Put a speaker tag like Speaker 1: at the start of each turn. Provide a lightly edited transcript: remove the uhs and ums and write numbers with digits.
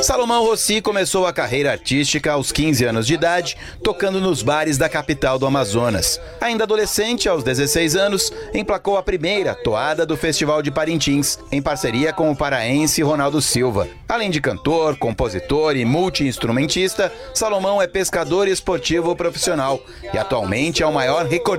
Speaker 1: Salomão Rossi começou a carreira artística aos 15 anos de idade, tocando nos bares da capital do Amazonas. Ainda adolescente, aos 16 anos, emplacou a primeira toada do Festival de Parintins, em parceria com o paraense Ronaldo Silva. Além de cantor, compositor e multi-instrumentista, Salomão é pescador esportivo profissional e atualmente é o maior recordista